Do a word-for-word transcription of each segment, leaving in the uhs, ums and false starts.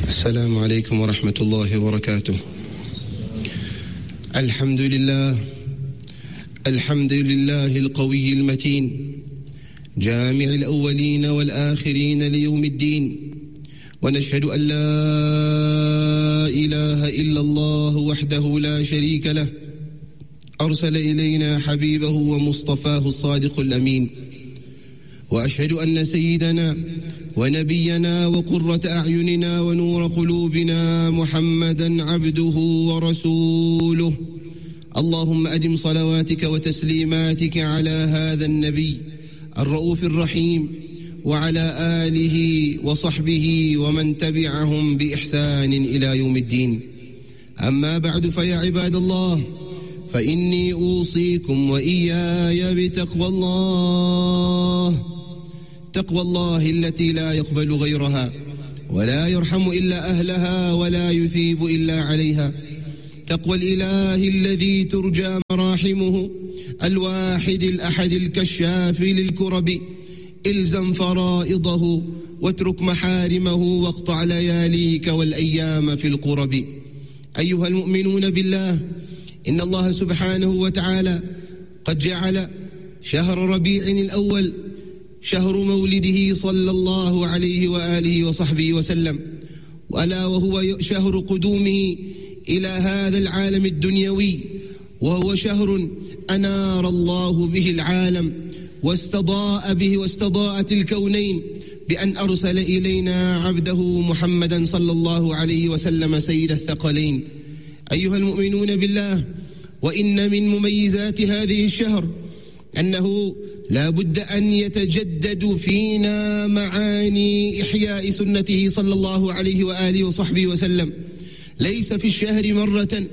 السلام عليكم ورحمة الله وبركاته. الحمد لله الحمد لله القوي المتين جامع الأولين والآخرين ليوم الدين، ونشهد أن لا إله إلا الله وحده لا شريك له، أرسل إلينا حبيبه ومصطفاه الصادق الأمين، وأشهد أن سيدنا ونبينا وقرة أعيننا ونور قلوبنا محمدا عبده ورسوله. اللهم أدم صلواتك وتسليماتك على هذا النبي الرؤوف الرحيم وعلى آله وصحبه ومن تبعهم بإحسان إلى يوم الدين. أما بعد، فيا عباد الله، فإني أوصيكم وإياي بتقوى الله، تقوى الله التي لا يقبل غيرها ولا يرحم إلا أهلها ولا يثيب إلا عليها. تقوى الإله الذي ترجى مراحمه الواحد الأحد الكشاف للكرب. إلزم فرائضه واترك محارمه واقطع لياليك والأيام في القرب. أيها المؤمنون بالله، إن الله سبحانه وتعالى قد جعل شهر ربيع الأول شهر مولده صلى الله عليه وآله وصحبه وسلم، وألا وهو شهر قدومه إلى هذا العالم الدنيوي، وهو شهر أنار الله به العالم واستضاء به واستضاءت الكونين بأن أرسل إلينا عبده محمدا صلى الله عليه وسلم سيد الثقلين. أيها المؤمنون بالله، وإن من مميزات هذه الشهر أنه لا بد أن يتجدد فينا معاني إحياء سنته صلى الله عليه وآله وصحبه وسلم، ليس في الشهر مرة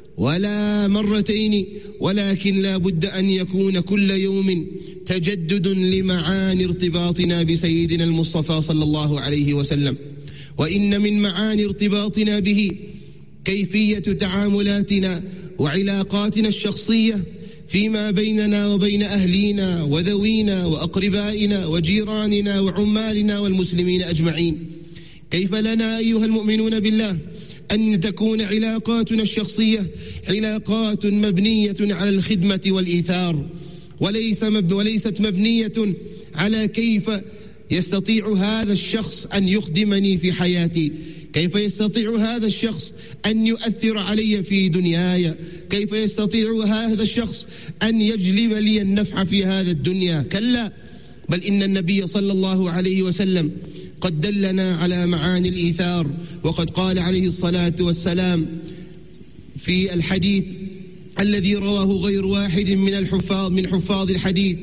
ولا مرتين، ولكن لا بد أن يكون كل يوم تجدد لمعاني ارتباطنا بسيدنا المصطفى صلى الله عليه وسلم. وإن من معاني ارتباطنا به كيفية تعاملاتنا وعلاقاتنا الشخصية فيما بيننا وبين أهلينا وذوينا وأقربائنا وجيراننا وعمالنا والمسلمين أجمعين. كيف لنا أيها المؤمنون بالله أن تكون علاقاتنا الشخصية علاقات مبنية على الخدمة والإيثار، وليس مب وليست مبنية على كيف يستطيع هذا الشخص أن يخدمني في حياتي، كيف يستطيع هذا الشخص أن يؤثر علي في دنياي، كيف يستطيع هذا الشخص أن يجلب لي النفع في هذا الدنيا. كلا، بل إن النبي صلى الله عليه وسلم قد دلنا على معاني الإيثار، وقد قال عليه الصلاة والسلام في الحديث الذي رواه غير واحد من الحفاظ من حفاظ الحديث: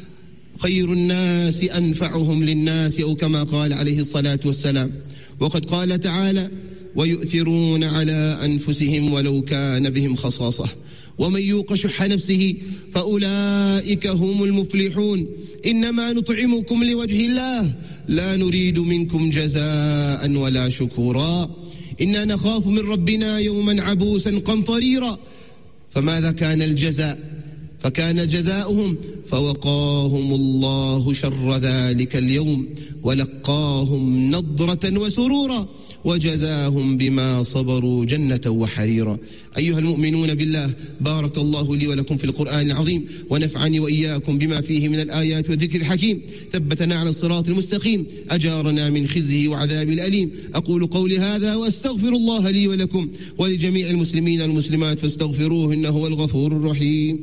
خير الناس أنفعهم للناس، أو كما قال عليه الصلاة والسلام. وقد قال تعالى: ويؤثرون على أنفسهم ولو كان بهم خصاصة ومن يوق شح نفسه فأولئك هم المفلحون. إنما نطعمكم لوجه الله لا نريد منكم جزاء ولا شكورا، إنا نخاف من ربنا يوما عبوسا قمطريرا. فماذا كان الجزاء؟ فكان جزاؤهم فوقاهم الله شر ذلك اليوم ولقاهم نضرة وسرورا وجزاهم بما صبروا جنة وحريرا. أيها المؤمنون بالله، بارك الله لي ولكم في القرآن العظيم، ونفعني وإياكم بما فيه من الآيات والذكر الحكيم، ثبتنا على الصراط المستقيم، أجارنا من خزيه وعذاب الأليم. أقول قولي هذا وأستغفر الله لي ولكم ولجميع المسلمين والمسلمات فاستغفروه إنه هو الغفور الرحيم.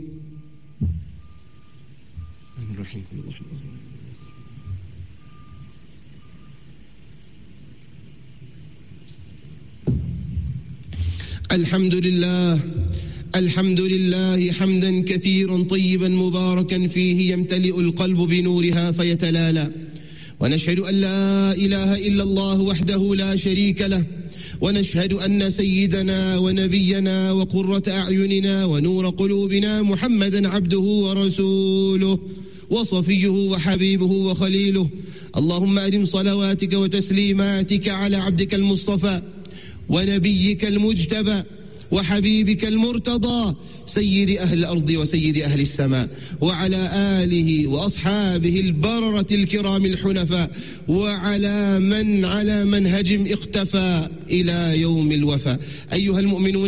الحمد لله الحمد لله حمدا كثيرا طيبا مباركا فيه يمتلئ القلب بنورها فيتلالى، ونشهد أن لا إله إلا الله وحده لا شريك له، ونشهد أن سيدنا ونبينا وقرة أعيننا ونور قلوبنا محمدا عبده ورسوله وصفيه وحبيبه وخليله. اللهم أدم صلواتك وتسليماتك على عبدك المصطفى ونبيك المجتبى وحبيبك المرتضى سيد أهل الأرض وسيد أهل السماء، وعلى آله وأصحابه البررة الكرام الحنفاء، وعلى من على منهجهم اقتفى إلى يوم الوفاء. أيها المؤمنون